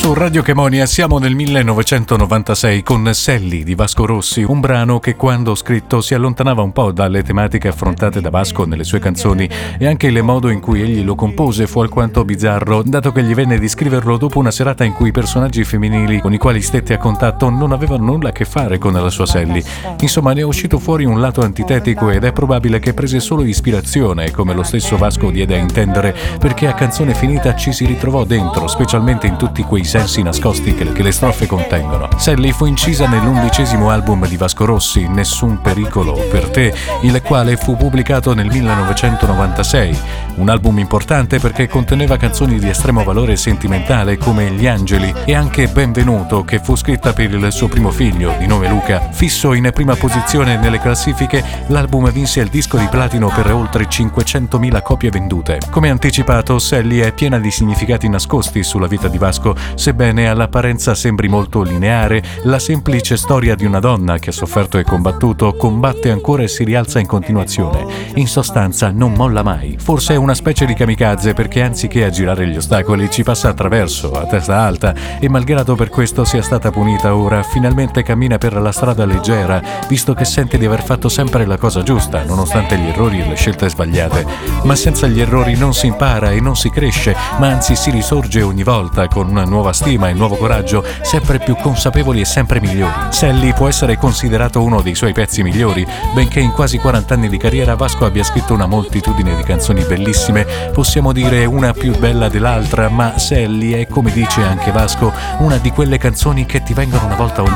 Su Radio Chemonia siamo nel 1996 con Sally di Vasco Rossi, un brano che quando scritto si allontanava un po' dalle tematiche affrontate da Vasco nelle sue canzoni, e anche il modo in cui egli lo compose fu alquanto bizzarro, dato che gli venne di scriverlo dopo una serata in cui i personaggi femminili con i quali stette a contatto non avevano nulla a che fare con la sua Sally. Insomma, ne è uscito fuori un lato antitetico ed è probabile che prese solo ispirazione, come lo stesso Vasco diede a intendere, perché a canzone finita ci si ritrovò dentro, specialmente in tutti quei sensi nascosti che le strofe contengono. Sally fu incisa nell'11° album di Vasco Rossi, Nessun pericolo per te, il quale fu pubblicato nel 1996. Un album importante perché conteneva canzoni di estremo valore sentimentale come Gli Angeli e anche Benvenuto, che fu scritta per il suo primo figlio, di nome Luca. Fisso in prima posizione nelle classifiche, l'album vinse il disco di platino per oltre 500.000 copie vendute. Come anticipato, Sally è piena di significati nascosti sulla vita di Vasco, sebbene all'apparenza sembri molto lineare. La semplice storia di una donna che ha sofferto e combattuto, combatte ancora e si rialza in continuazione. In sostanza non molla mai. Forse è una specie di kamikaze, perché anziché aggirare gli ostacoli ci passa attraverso a testa alta, e malgrado per questo sia stata punita, ora finalmente cammina per la strada leggera, visto che sente di aver fatto sempre la cosa giusta nonostante gli errori e le scelte sbagliate. Ma senza gli errori non si impara e non si cresce, ma anzi si risorge ogni volta con una nuova stima e nuovo coraggio, sempre più consapevoli e sempre migliori. Sally può essere considerato uno dei suoi pezzi migliori, benché in quasi 40 anni di carriera Vasco abbia scritto una moltitudine di canzoni bellissime, possiamo dire una più bella dell'altra, ma Sally è, come dice anche Vasco, una di quelle canzoni che ti vengono una volta ogni